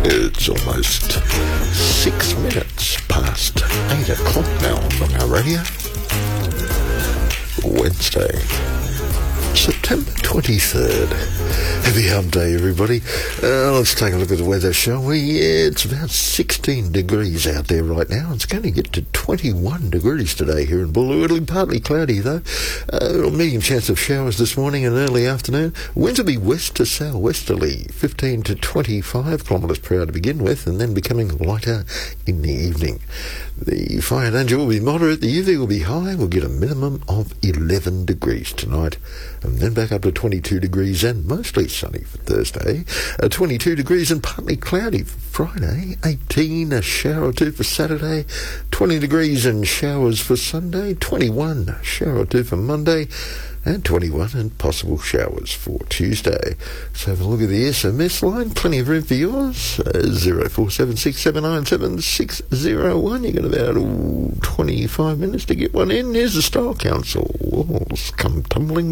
It's almost 6 minutes past 8 o'clock now on our radio. Wednesday, September 23rd. Happy Hump Day, everybody. Let's take a look at the weather, shall we? It's about 16 degrees out there right now. It's going to get to 21 degrees today here in Buller. It'll be partly cloudy, though. Medium chance of showers this morning and early afternoon. Winds will be west to southwesterly, 15 to 25 kilometres per hour to begin with, and then becoming lighter in the evening. The fire danger will be moderate. The UV will be high. We'll get a minimum of 11 degrees tonight, and then back up to 22 degrees and mostly sunny for Thursday. 22 degrees and partly cloudy for Friday. 18, a shower or two for Saturday. 20 degrees and showers for Sunday. 21, a shower or two for Monday. And 21 and possible showers for Tuesday. So have a look at the SMS line. Plenty of room for yours. 0476797601. You've got about 25 minutes to get one in. Here's the Style Council. Walls come tumbling